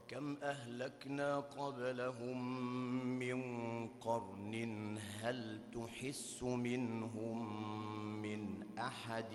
وكم أهلكنا قبلهم من قرن هل تحس منهم من أحد